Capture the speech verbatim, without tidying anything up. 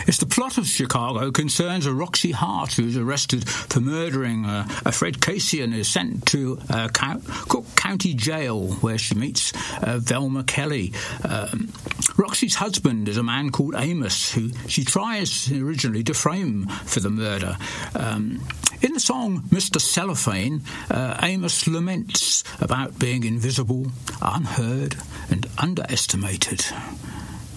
It's the plot of Chicago concerns a Roxy Hart who's arrested for murdering uh, a Fred Casey and is sent to uh, Cook County Jail, where she meets uh, Velma Kelly. Um, Roxy's husband is a man called Amos, who she tries originally to frame for the murder. Um, in the song Mister Cellophane, uh, Amos laments about being invisible, unheard, and underestimated.